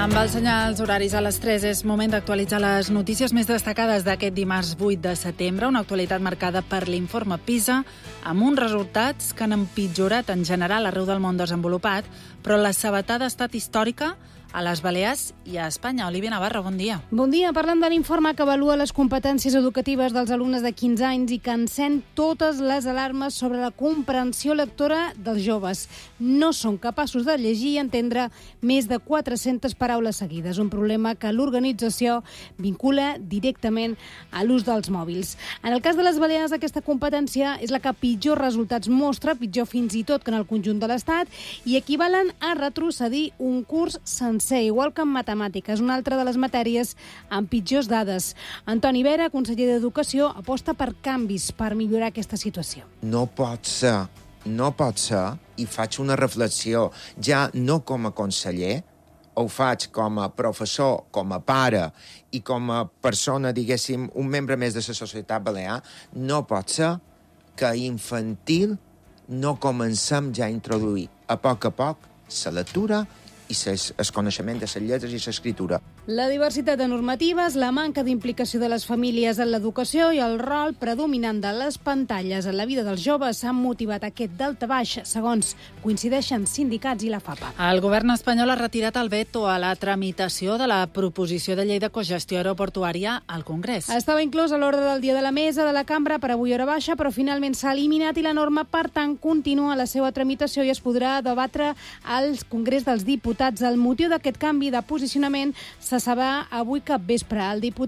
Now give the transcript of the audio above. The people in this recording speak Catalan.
Amb els senyals horaris a les 3 és moment d'actualitzar les notícies més destacades d'aquest dimarts 8 de setembre, una actualitat marcada per l'informe PISA, amb uns resultats que han empitjorat en general arreu del món desenvolupat, però la sabatada ha estat històrica a les Balears i a Espanya. Olivia Navarro, bon dia. Bon dia. Parlem de l'informe que avalua les competències educatives dels alumnes de 15 anys i que encén totes les alarmes sobre la comprensió lectora dels joves. No són capaços de llegir i entendre més de 400 paraules seguides, un problema que l'organització vincula directament a l'ús dels mòbils. En el cas de les Balears, aquesta competència és la que pitjor resultats mostra, pitjor fins i tot que en el conjunt de l'Estat, i equivalen a retrocedir un curs sencer, igual que en matemàtiques, una altra de les matèries amb pitjors dades. Antoni Vera, conseller d'Educació, aposta per canvis per millorar aquesta situació. No pot ser, i faig una reflexió, ja no com a conseller, ho faig com a professor, com a pare i com a persona, diguéssim, un membre més de la societat balear, no pot ser que a infantil no comencem ja a introduir a poc la lectura i el coneixement de les lletres i l'escriptura. La diversitat de normatives, la manca d'implicació de les famílies en l'educació i el rol predominant de les pantalles en la vida dels joves han motivat aquest daltabaix, segons coincideixen sindicats i la FAPA. El govern espanyol ha retirat el veto a la tramitació de la proposició de llei de cogestió aeroportuària al Congrés. Estava inclòs a l'ordre del dia de la mesa de la cambra per avui hora baixa, però finalment s'ha eliminat i la norma, per tant, continua la seva tramitació i es podrà debatre al Congrés dels Diputats. El motiu d'aquest canvi de posicionament se sabrà avui capvespre. El diputat